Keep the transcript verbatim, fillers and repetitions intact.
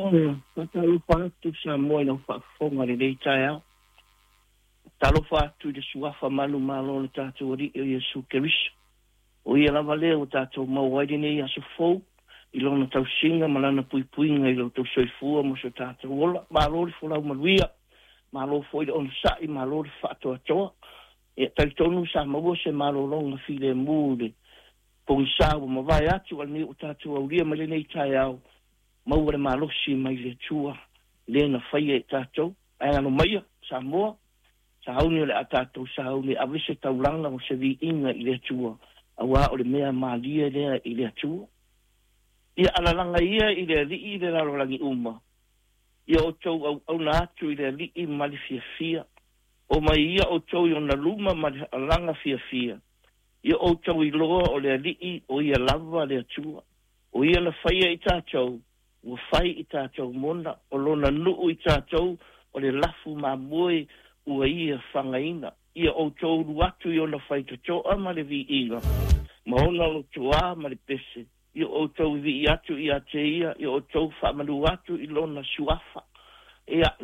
Oh, talo fatu sa mo no fa fonga le dei taia. Talo fatu de suafa malu malo le tatu ri o Yesu Keriso. O ia lava le o tatu mau waidi nei aso fou. I lona tau singa malana pui pui ngai lo tau soifua mo so tatu ola. Malo le fulau maluia. Malo foi de on sai malo le fatu atoa. E tai tonu sa maua se malo longa file mude. Pong sao ma vai atu al ni o tatu au ria male nei taia au. Mau le malosi mai le tua le na faia e tātou ai ano mai sa moa sa hauni le atatou sa hauni avise taulanga o se vi inga i le tua awa o le mea malia le i le tua ia alalanga ia i le li i le larolangi uma ia o tau au, au na atu i le li i mali fia fia o mai ia o tau i ona luma mali alanga fia fia ia o tau i loa o le li i o ia lava le tua o ia na faia i tātou o fai i tātou mona, o lona nuu i tātou, o le lafu mamoi ua ia whangaina. Ia o tau ruatu i ona fai tatoa ma le vi inga. Ma ona o toa ma le pese. Ia o tau vi atu i a te ia, ia o tau whamanu atu i lona suafa. Ia